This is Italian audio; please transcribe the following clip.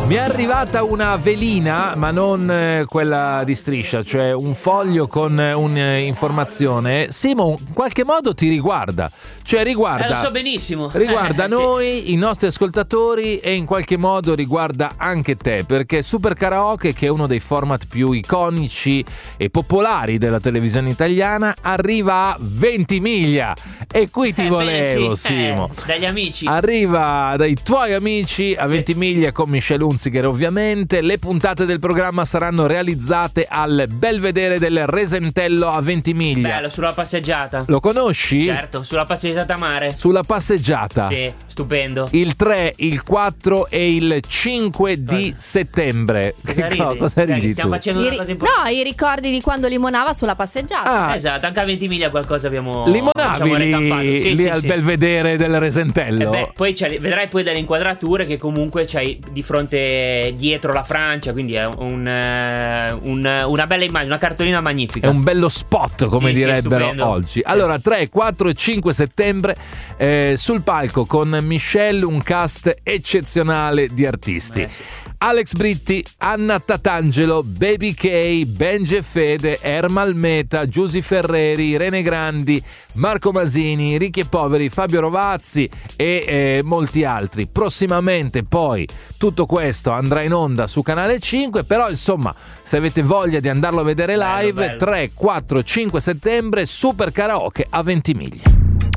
Mi è arrivata una velina, ma non quella di Striscia, cioè un foglio con un'informazione. Simo, in qualche modo ti riguarda, cioè riguarda. Lo so benissimo. Riguarda noi, i nostri ascoltatori, e in qualche modo riguarda anche te, perché Super Karaoke, che è uno dei format più iconici e popolari della televisione italiana, arriva a Ventimiglia. E qui ti volevo, Simo. Dagli amici. Arriva dai tuoi amici a Ventimiglia con Michelle Hunziker, ovviamente. Le puntate del programma saranno realizzate al Belvedere del Resentello a Ventimiglia. Bello, sulla passeggiata. Lo conosci? Certo, sulla passeggiata a mare. Sulla passeggiata. Sì, stupendo. Il 3, il 4 e il 5 di settembre. Cosa ridi Stiamo tu? facendo una cosa importante. No, i ricordi di quando limonava sulla passeggiata. Ah, Esatto, anche a Ventimiglia qualcosa abbiamo limonavi recampato. lì al Belvedere del Resentello. Poi vedrai poi dalle inquadrature che comunque c'hai di fronte, dietro la Francia, quindi è una bella immagine, una cartolina magnifica. È un bello spot, come direbbero stupendo. oggi. Allora, 3, 4 e 5 settembre sul palco con Michelle, un cast eccezionale di artisti. Alex Britti, Anna Tatangelo, Baby K, Benji Fede, Ermal Meta, Giusy Ferreri, Irene Grandi, Marco Masini, Ricchi e Poveri, Fabio Rovazzi e molti altri. Prossimamente poi tutto questo andrà in onda su Canale 5, però insomma, se avete voglia di andarlo a vedere live, bello. 3, 4, 5 settembre, Super Karaoke a Ventimiglia.